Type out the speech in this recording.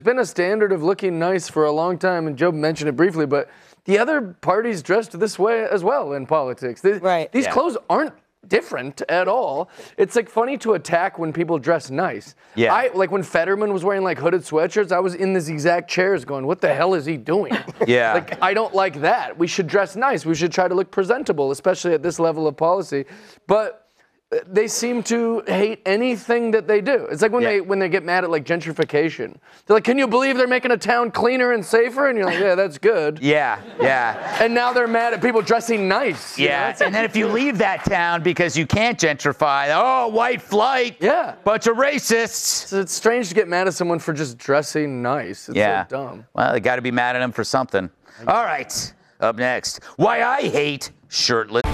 been a standard of looking nice for a long time, and Joe mentioned it briefly, but the other parties dressed this way as well in politics. These clothes aren't different at all. It's like funny to attack when people dress nice. Yeah. Like when Fetterman was wearing like hooded sweatshirts, I was in these exact chairs going, what the hell is he doing? Yeah. Like, I don't like that. We should dress nice. We should try to look presentable, especially at this level of policy. But they seem to hate anything that they do. It's like when they get mad at like gentrification. They're like, can you believe they're making a town cleaner and safer? And you're like, yeah, that's good. Yeah, yeah. And now they're mad at people dressing nice. Yeah, and then if you leave that town because you can't gentrify, oh, white flight. Yeah. Bunch of racists. So it's strange to get mad at someone for just dressing nice. It's so dumb. Well, they got to be mad at him for something. All right, up next, why I hate shirtless.